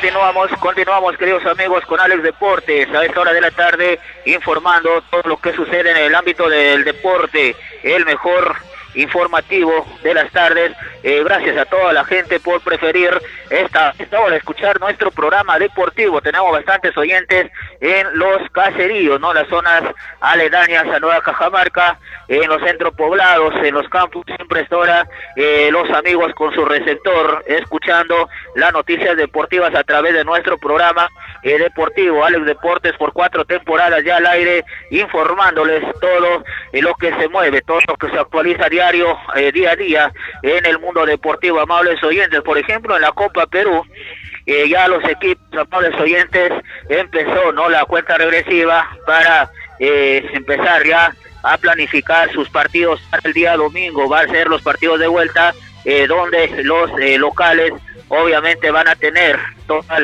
continuamos queridos amigos con Alex Deportes a esta hora de la tarde informando todo lo que sucede en el ámbito del deporte, el mejor informativo de las tardes. Gracias a toda la gente por preferir esta hora escuchar nuestro programa deportivo. Tenemos bastantes oyentes en los caseríos, ¿no? Las zonas aledañas a Nueva Cajamarca, en los centros poblados, en los campus, siempre esta hora los amigos con su receptor escuchando las noticias deportivas a través de nuestro programa deportivo Alex Deportes por 4 temporadas ya al aire, informándoles todo lo que se mueve, todo lo que se actualiza día a día en el mundo deportivo. Amables oyentes, por ejemplo en la Copa Perú, ya los equipos, amables oyentes, empezó, ¿no?, la cuenta regresiva para empezar ya a planificar sus partidos para el día domingo. Va a ser los partidos de vuelta, donde los locales obviamente van a tener toda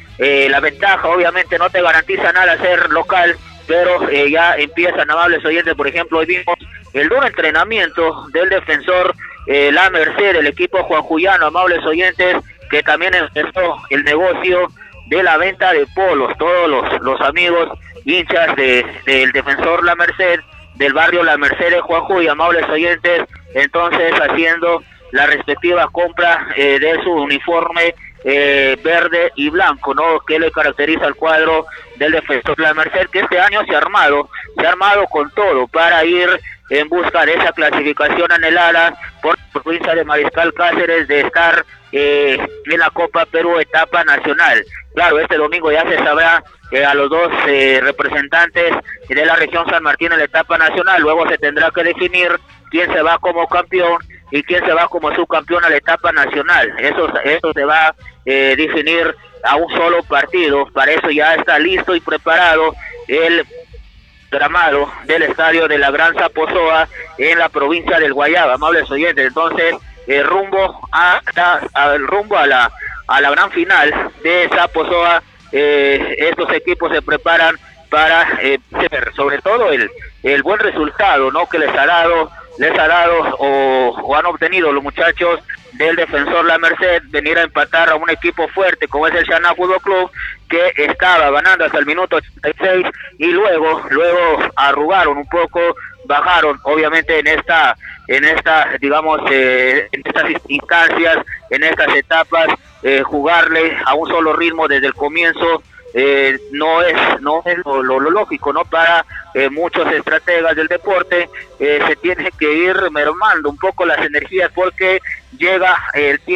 la ventaja. Obviamente no te garantiza nada ser local, pero ya empiezan, amables oyentes. Por ejemplo, hoy vimos el duro entrenamiento del defensor La Merced, el equipo juanjuyano, amables oyentes, que también empezó el negocio de la venta de polos. Todos los amigos hinchas del defensor La Merced, del barrio La Merced de Juanjuy, amables oyentes, entonces haciendo la respectiva compra de su uniforme verde y blanco, ¿no?, que le caracteriza al cuadro del defensor La Merced, que este año se ha armado con todo para ir en busca de esa clasificación anhelada por la provincia de Mariscal Cáceres, de estar en la Copa Perú etapa nacional. Claro, este domingo ya se sabrá a los dos representantes de la región San Martín en la etapa nacional. Luego se tendrá que definir quién se va como campeón y quién se va como subcampeón a la etapa nacional. Eso se va a definir a un solo partido. Para eso ya está listo y preparado el gramado del estadio de la Gran Zaposoa en la provincia del Guayaba, amables oyentes. Entonces, rumbo a la gran final de Zaposoa, estos equipos se preparan para sobre todo el buen resultado, ¿no?, que les ha dado o han obtenido los muchachos del defensor La Merced, venir a empatar a un equipo fuerte como es el Xana Fútbol Club, que estaba ganando hasta el minuto 86 y luego arrugaron un poco, bajaron obviamente en estas digamos en estas instancias, en estas etapas, jugarle a un solo ritmo desde el comienzo no es lo lógico, ¿no? Para muchos estrategas del deporte se tiene que ir mermando un poco las energías, porque llega el tiempo